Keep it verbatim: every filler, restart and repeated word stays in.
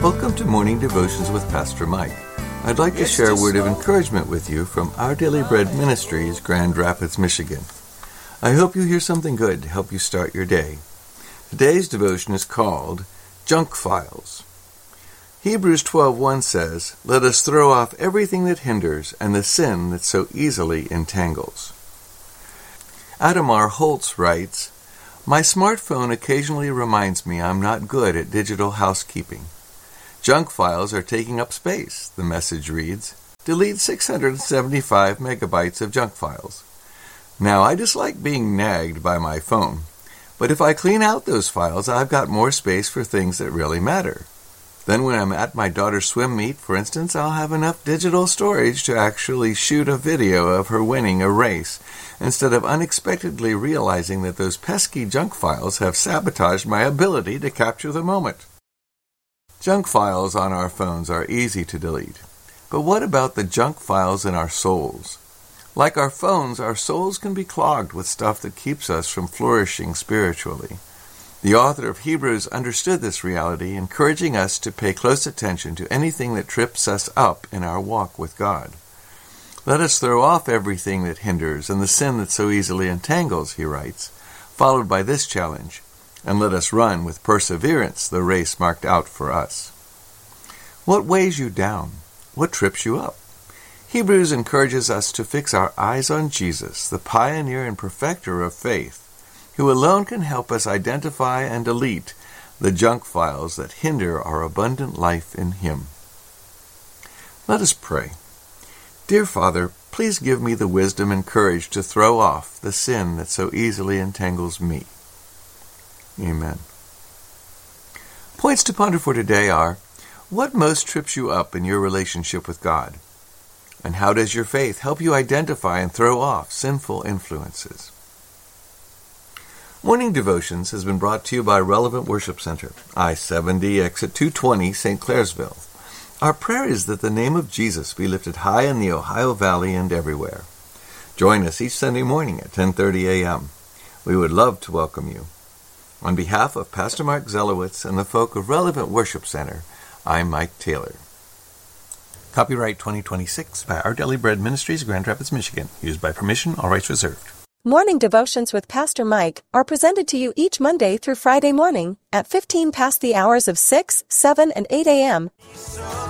Welcome to Morning Devotions with Pastor Mike. I'd like to share a word of encouragement with you from Our Daily Bread Ministries, Grand Rapids, Michigan. I hope you hear something good to help you start your day. Today's devotion is called Junk Files. Hebrews twelve one says, "Let us throw off everything that hinders and the sin that so easily entangles." Adam R. Holtz writes, "My smartphone occasionally reminds me I'm not good at digital housekeeping. Junk files are taking up space," the message reads. "Delete six hundred seventy-five megabytes of junk files." Now, I dislike being nagged by my phone, but if I clean out those files, I've got more space for things that really matter. Then when I'm at my daughter's swim meet, for instance, I'll have enough digital storage to actually shoot a video of her winning a race, instead of unexpectedly realizing that those pesky junk files have sabotaged my ability to capture the moment. Junk files on our phones are easy to delete. But what about the junk files in our souls? Like our phones, our souls can be clogged with stuff that keeps us from flourishing spiritually. The author of Hebrews understood this reality, encouraging us to pay close attention to anything that trips us up in our walk with God. "Let us throw off everything that hinders and the sin that so easily entangles," he writes, followed by this challenge, "and let us run with perseverance the race marked out for us." What weighs you down? What trips you up? Hebrews encourages us to fix our eyes on Jesus, the pioneer and perfecter of faith, who alone can help us identify and delete the junk files that hinder our abundant life in Him. Let us pray. Dear Father, please give me the wisdom and courage to throw off the sin that so easily entangles me. Amen. Points to ponder for today are, what most trips you up in your relationship with God? And how does your faith help you identify and throw off sinful influences? Morning Devotions has been brought to you by Relevant Worship Center, I seventy, exit two twenty, Saint Clairsville. Our prayer is that the name of Jesus be lifted high in the Ohio Valley and everywhere. Join us each Sunday morning at ten thirty a.m. We would love to welcome you. On behalf of Pastor Mark Zelowitz and the folk of Relevant Worship Center, I'm Mike Taylor. Copyright twenty twenty-six by Our Daily Bread Ministries, Grand Rapids, Michigan. Used by permission, all rights reserved. Morning Devotions with Pastor Mike are presented to you each Monday through Friday morning at fifteen past the hours of six, seven, and eight a.m.